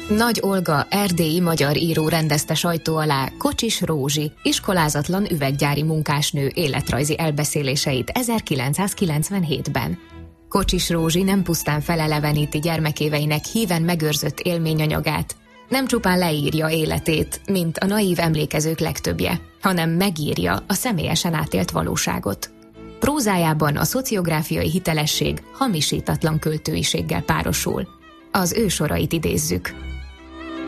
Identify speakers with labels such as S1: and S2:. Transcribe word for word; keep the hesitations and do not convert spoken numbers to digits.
S1: Nagy Olga, erdélyi magyar író rendezte sajtó alá Kocsis Rózsi, iskolázatlan üveggyári munkásnő életrajzi elbeszéléseit ezerkilencszázkilencvenhétben. Kocsis Rózsi nem pusztán feleleveníti gyermekéveinek híven megőrzött élményanyagát, nem csupán leírja életét, mint a naív emlékezők legtöbbje, hanem megírja a személyesen átélt valóságot. Prózájában a szociográfiai hitelesség hamisítatlan költőiséggel párosul. Az ő sorait idézzük.